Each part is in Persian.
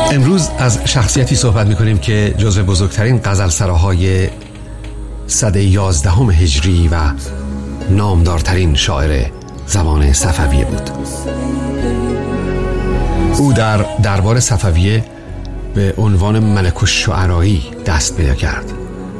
امروز از شخصیتی صحبت می‌کنیم که جزو بزرگترین غزلسراهای سده 11 هجری و نامدارترین شاعر زمان صفویه بود. او در دربار صفویه به عنوان ملک الشعرایی دست پیدا کرد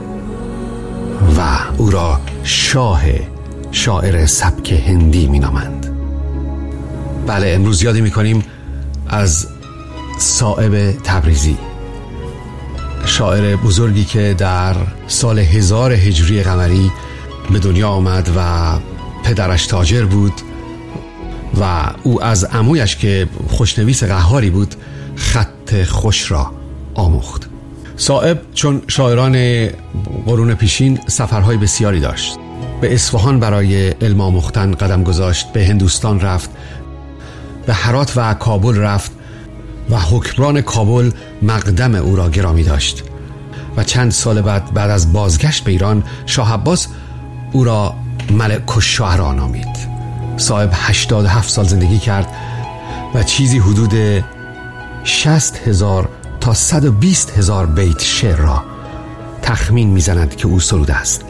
و او را شاه شاعر سبک هندی می‌نامند. بله، امروز یاد می‌کنیم از صائب تبریزی، شاعر بزرگی که در سال 1000 هجری قمری به دنیا آمد و پدرش تاجر بود و او از عمویش که خوشنویس قهاری بود خط خوش را آموخت. صائب چون شاعران قرون پیشین سفرهای بسیاری داشت. به اصفهان برای علم آموختن قدم گذاشت، به هندوستان رفت، به هرات و کابل رفت و حکمران کابل مقدم او را گرامی داشت و چند سال بعد از بازگشت به ایران شاه عباس او را ملک الشعرا نامید. صائب 87 سال زندگی کرد و چیزی حدود 60,000 تا 120,000 بیت شعر را تخمین میزنند که او سروده است.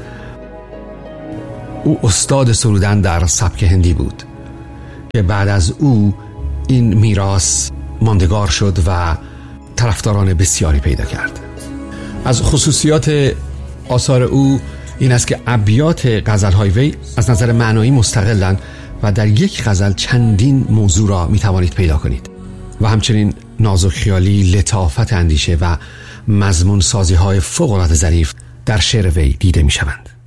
او استاد سرودن در سبک هندی بود که بعد از او این میراث ماندگار شد و طرفداران بسیاری پیدا کرد. از خصوصیات آثار او این است که ابیات غزل‌های وی از نظر معنایی مستقلند و در یک غزل چندین موضوع را میتوانید پیدا کنید و همچنین نازک خیالی، لطافت اندیشه و مضمون سازی‌های فوق‌العاده ظریف در شعر وی دیده میشوند.